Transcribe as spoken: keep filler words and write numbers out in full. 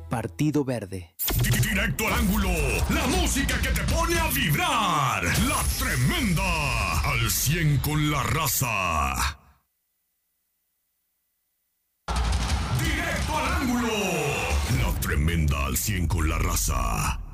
Partido Verde. Directo al ángulo, la música que te pone a vibrar. La Tremenda, al cien con la raza. Directo al ángulo, la Tremenda al cien con la raza.